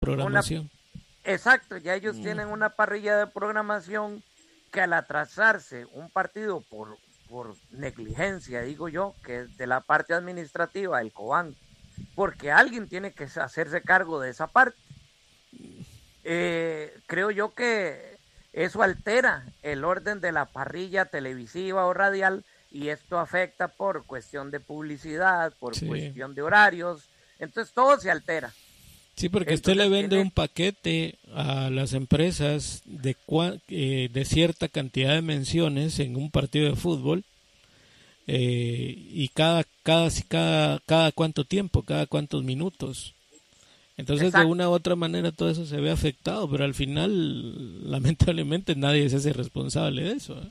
programación. Exacto, ya ellos tienen una parrilla de programación que al atrasarse un partido por negligencia, digo yo, que es de la parte administrativa del COBAN, porque alguien tiene que hacerse cargo de esa parte. Creo yo que eso altera el orden de la parrilla televisiva o radial y esto afecta por cuestión de publicidad, por cuestión de horarios, entonces todo se altera. Sí, porque entonces, usted le vende un paquete a las empresas de cierta cantidad de menciones en un partido de fútbol y cada cuánto tiempo, cada cuántos minutos. Entonces, exacto, de una u otra manera todo eso se ve afectado, pero al final, lamentablemente, nadie se hace responsable de eso.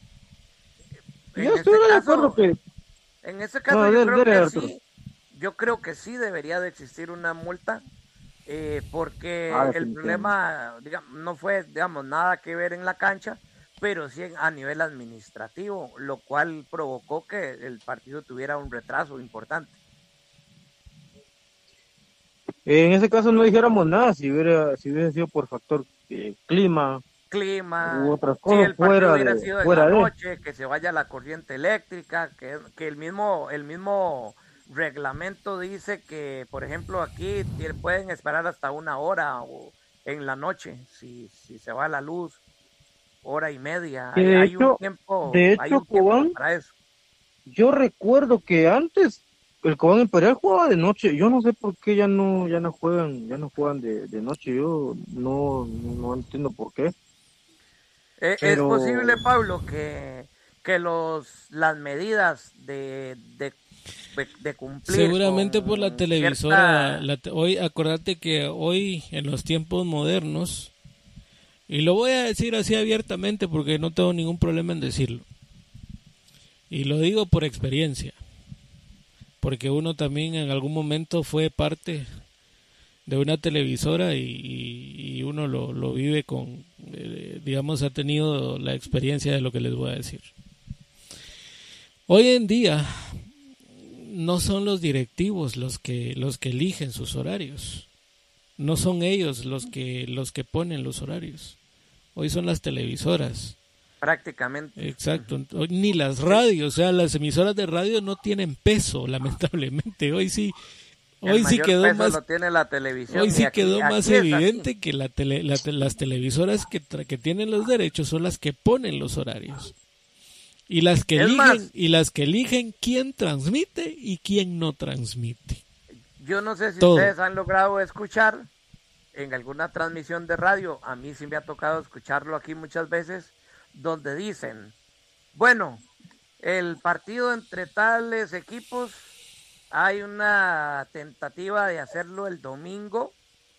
Yo estoy de acuerdo que... En ese caso yo creo que sí debería de existir una multa, porque el problema, digamos, no fue, digamos, nada que ver en la cancha, pero sí a nivel administrativo, lo cual provocó que el partido tuviera un retraso importante. En ese caso no dijéramos nada si hubiera sido por factor clima u otras cosas, si el partido hubiera sido en la noche, que se vaya la corriente eléctrica, que el mismo reglamento dice que, por ejemplo, aquí pueden esperar hasta 1 hora o en la noche si se va la luz, 1 hora y media. Hay un tiempo para eso. Yo recuerdo que antes el Cobán Imperial jugaba de noche. Yo no sé por qué ya no juegan de noche. Yo no entiendo por qué. Es posible, Pablo, que las medidas de cumplir. Seguramente por la televisora. Hoy, acordate que hoy en los tiempos modernos, y lo voy a decir así abiertamente porque no tengo ningún problema en decirlo, y lo digo por experiencia, porque uno también en algún momento fue parte de una televisora y uno lo vive con, digamos, ha tenido la experiencia de lo que les voy a decir. Hoy en día no son los directivos los que eligen sus horarios, no son ellos los que ponen los horarios. Hoy son las televisoras. Prácticamente. Exacto. Ni las radios, o sea, las emisoras de radio no tienen peso, lamentablemente. Hoy sí quedó más. Lo tiene la televisión. Hoy sí quedó más evidente que las televisoras que tienen los derechos son las que ponen los horarios. Y las que eligen quién transmite y quién no transmite. Yo no sé si ustedes han logrado escuchar en alguna transmisión de radio, a mí sí me ha tocado escucharlo aquí muchas veces, donde dicen, bueno, el partido entre tales equipos, hay una tentativa de hacerlo el domingo,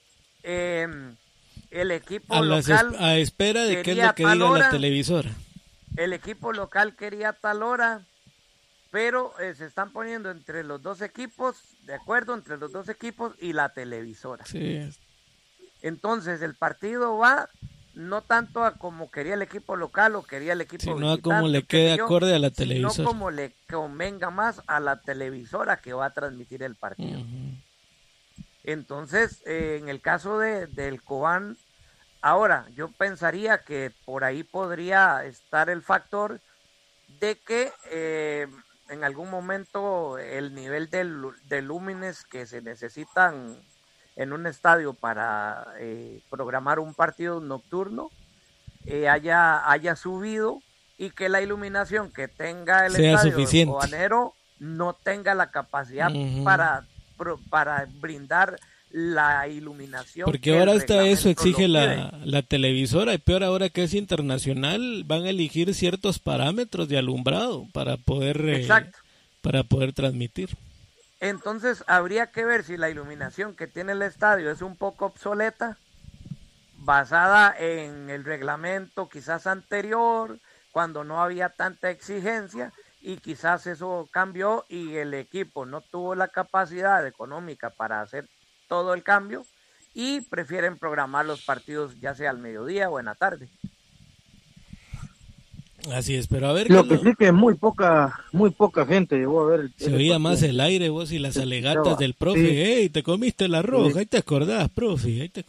el equipo local a espera de qué es lo que diga la televisora. El equipo local quería tal hora, pero se están poniendo entre los dos equipos, de acuerdo, entre los dos equipos y la televisora. Sí. Entonces el partido va no tanto a como quería el equipo local o quería el equipo sino a como le quede acorde a la televisora, sino como le convenga más a la televisora que va a transmitir el partido. Uh-huh. Entonces, en el caso del Cobán, ahora yo pensaría que por ahí podría estar el factor de que en algún momento el nivel de lúmenes que se necesitan en un estadio para programar un partido nocturno haya subido y que la iluminación que tenga el sea estadio suficiente. Cobanero no tenga la capacidad uh-huh. para brindar la iluminación. Porque ahora hasta eso exige la televisora, y peor ahora que es internacional, van a elegir ciertos parámetros de alumbrado para poder transmitir. Entonces habría que ver si la iluminación que tiene el estadio es un poco obsoleta, basada en el reglamento quizás anterior, cuando no había tanta exigencia, y quizás eso cambió y el equipo no tuvo la capacidad económica para hacer todo el cambio y prefieren programar los partidos ya sea al mediodía o en la tarde. Así es, pero a ver. Lo que sí que muy poca gente llegó a ver. Se oía más el aire, vos, y las alegatas del profe. Sí. ¡Ey, te comiste el arroz! Sí. Ahí te acordás, profe. Ahí te